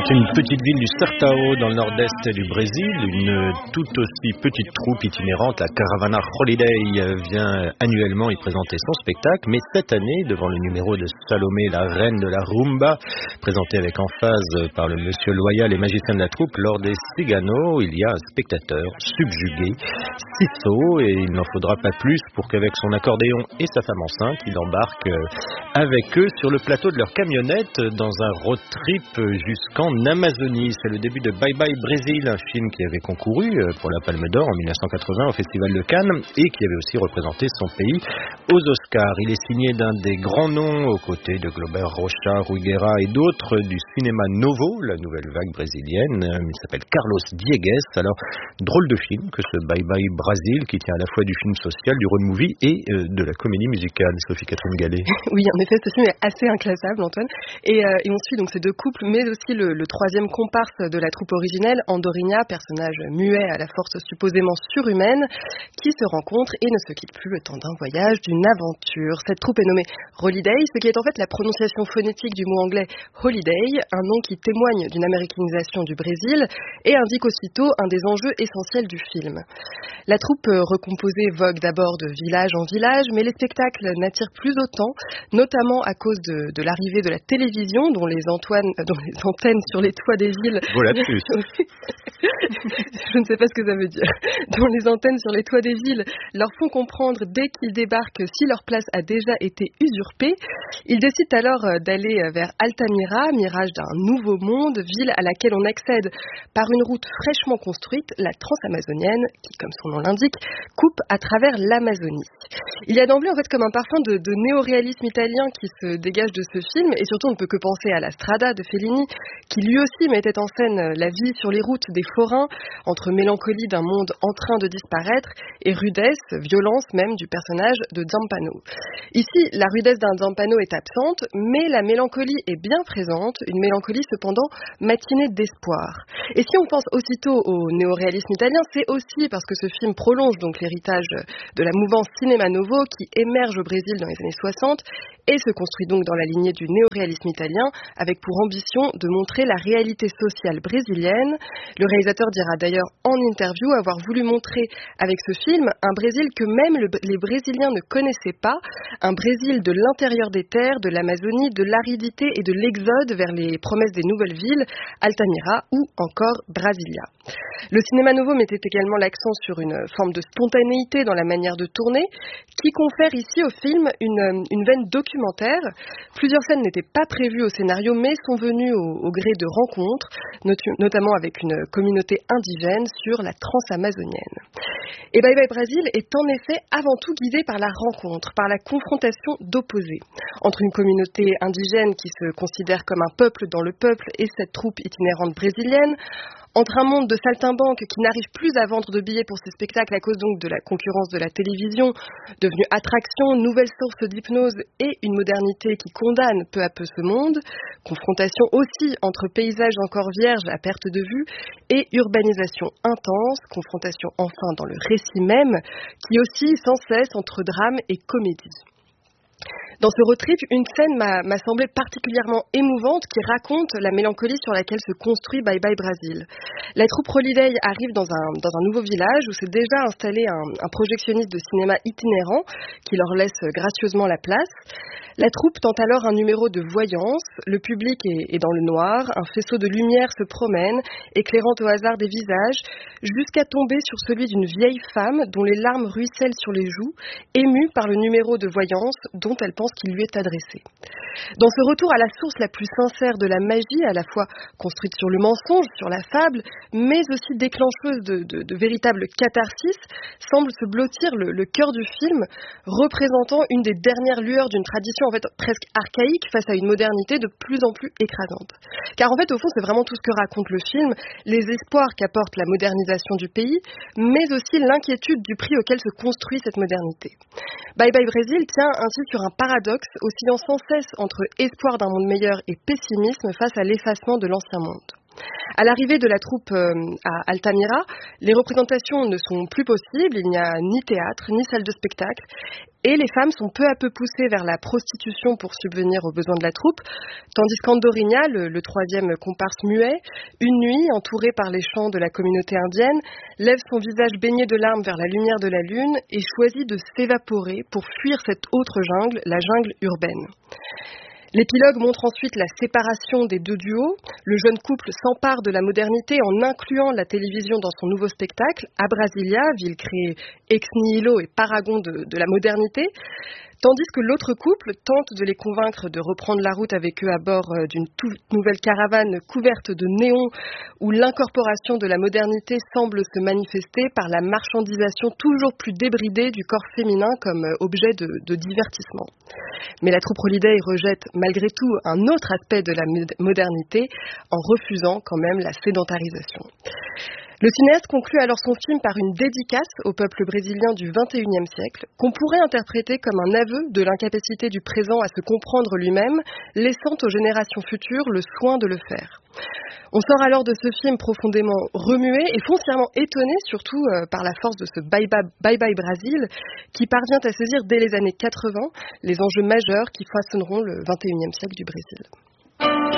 C'est une petite ville du Sertão dans le nord-est du Brésil. Une tout aussi petite troupe itinérante, la Caravana Holiday, vient annuellement y présenter son spectacle. Mais cette année, devant le numéro de Salomé, la reine de la rumba, présenté avec emphase par le monsieur loyal et magicien de la troupe, lors des Cigano, il y a un spectateur subjugué, Cisso, et il n'en faudra pas plus pour qu'avec son accordéon et sa femme enceinte, il embarque avec eux sur le plateau de leur camionnette dans un road trip jusqu'en Amazonie. C'est le début de Bye Bye Brésil, un film qui avait concouru pour la Palme d'Or en 1980 au Festival de Cannes et qui avait aussi représenté son pays aux Oscars. Il est signé d'un des grands noms aux côtés de Glauber Rocha, Rui Guerra et d'autres du cinéma novo, la nouvelle vague brésilienne. Il s'appelle Carlos Diegues. Alors, drôle de film que ce Bye Bye Brésil qui tient à la fois du film social, du road movie et de la comédie musicale. Sophie-Catherine Gallet. Oui, en effet, ce film est assez inclassable, Antoine. Et on suit donc ces deux couples, mais aussi le troisième comparse de la troupe originelle, Andorinha, personnage muet à la force supposément surhumaine, qui se rencontre et ne se quitte plus le temps d'un voyage, d'une aventure. Cette troupe est nommée Holiday, ce qui est en fait la prononciation phonétique du mot anglais holiday, un nom qui témoigne d'une américanisation du Brésil et indique aussitôt un des enjeux essentiels du film. La troupe recomposée vogue d'abord de village en village, mais les spectacles n'attirent plus autant, notamment à cause de l'arrivée de la télévision, dont les antennes sur les toits des villes... Voilà plus. Je ne sais pas ce que ça veut dire. Dont les antennes sur les toits des villes leur font comprendre dès qu'ils débarquent si leur place a déjà été usurpée. Ils décident alors d'aller vers Altamira, mirage d'un nouveau monde, ville à laquelle on accède par une route fraîchement construite, la transamazonienne, qui, comme son nom l'indique, coupe à travers l'Amazonie. Il y a d'emblée en fait comme un parfum de néoréalisme italien qui se dégage de ce film, et surtout on ne peut que penser à La Strada de Fellini, qui lui aussi mettait en scène la vie sur les routes des forains, entre mélancolie d'un monde en train de disparaître et rudesse, violence même du personnage de Zampano. Ici, la rudesse d'un Zampano est absente, mais la mélancolie est bien présente, une mélancolie cependant matinée d'espoir. Et si on pense aussitôt au néoréalisme italien, c'est aussi parce que ce film prolonge donc l'héritage de la mouvance Cinema Novo qui émerge au Brésil dans les années 60 et se construit donc dans la lignée du néoréalisme italien avec pour ambition de montrer la réalité sociale brésilienne. Le réalisateur dira d'ailleurs en interview avoir voulu montrer avec ce film un Brésil que même les Brésiliens ne connaissaient pas, un Brésil de l'intérieur des terres, de l'Amazonie, de l'aridité et de l'exode vers les promesses des nouvelles villes, Altamira ou encore Brasilia. Le Cinema Novo mettait également l'accent sur une forme de spontanéité dans la manière de tourner qui confère ici au film une veine documentaire. Plusieurs scènes n'étaient pas prévues au scénario mais sont venues au gré de rencontres, notamment avec une communauté indigène sur la transamazonienne. Et Bye Bye Brésil est en effet avant tout guidé par la rencontre, par la confrontation d'opposés entre une communauté indigène qui se considère comme un peuple dans le peuple et cette troupe itinérante brésilienne, entre un monde de saltimbanques qui n'arrive plus à vendre de billets pour ses spectacles à cause donc de la concurrence de la télévision, devenue attraction, nouvelle source d'hypnose et une modernité qui condamne peu à peu ce monde, confrontation aussi entre paysages encore vierges à perte de vue et urbanisation intense, confrontation enfin dans le récit même, qui oscille sans cesse entre drame et comédie. Dans ce road trip, une scène m'a semblé particulièrement émouvante qui raconte la mélancolie sur laquelle se construit Bye Bye Brésil. La troupe Holiday arrive dans un nouveau village où s'est déjà installé un projectionniste de cinéma itinérant qui leur laisse gracieusement la place. La troupe tente alors un numéro de voyance, le public est dans le noir, un faisceau de lumière se promène, éclairant au hasard des visages, jusqu'à tomber sur celui d'une vieille femme dont les larmes ruissellent sur les joues, émue par le numéro de voyance dont elle pense qu'il lui est adressé. Dans ce retour à la source la plus sincère de la magie, à la fois construite sur le mensonge, sur la fable, mais aussi déclencheuse de véritables catharsis, semble se blottir le cœur du film, représentant une des dernières lueurs d'une tradition en fait presque archaïque face à une modernité de plus en plus écrasante. Car en fait, au fond, c'est vraiment tout ce que raconte le film, les espoirs qu'apporte la modernisation du pays, mais aussi l'inquiétude du prix auquel se construit cette modernité. Bye Bye Brésil tient ainsi sur un paradoxe oscillant sans cesse entre espoir d'un monde meilleur et pessimisme face à l'effacement de l'ancien monde. À l'arrivée de la troupe à Altamira, les représentations ne sont plus possibles, il n'y a ni théâtre, ni salle de spectacle, et les femmes sont peu à peu poussées vers la prostitution pour subvenir aux besoins de la troupe, tandis qu'Andorinia, le troisième comparse muet, une nuit, entouré par les chants de la communauté indienne, lève son visage baigné de larmes vers la lumière de la lune et choisit de s'évaporer pour fuir cette autre jungle, la jungle urbaine. L'épilogue montre ensuite la séparation des deux duos. Le jeune couple s'empare de la modernité en incluant la télévision dans son nouveau spectacle, à Brasilia, ville créée ex nihilo et paragon de la modernité, tandis que l'autre couple tente de les convaincre de reprendre la route avec eux à bord d'une toute nouvelle caravane couverte de néons où l'incorporation de la modernité semble se manifester par la marchandisation toujours plus débridée du corps féminin comme objet de divertissement. Mais la troupe Holiday rejette malgré tout un autre aspect de la modernité en refusant quand même la sédentarisation. Le cinéaste conclut alors son film par une dédicace au peuple brésilien du XXIe siècle, qu'on pourrait interpréter comme un aveu de l'incapacité du présent à se comprendre lui-même, laissant aux générations futures le soin de le faire. On sort alors de ce film profondément remué et foncièrement étonné, surtout par la force de ce Bye Bye Brésil, qui parvient à saisir dès les années 80 les enjeux majeurs qui façonneront le XXIe siècle du Brésil.